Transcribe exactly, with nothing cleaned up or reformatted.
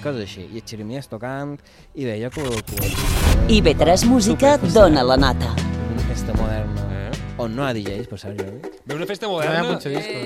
coses així. I el Xeremies tocant, i veia que... I ve tres Música dona la nota. Una festa moderna, on no hi ha D Js, per cert, Jordi. Ve una festa moderna... No hi ha punxadiscos.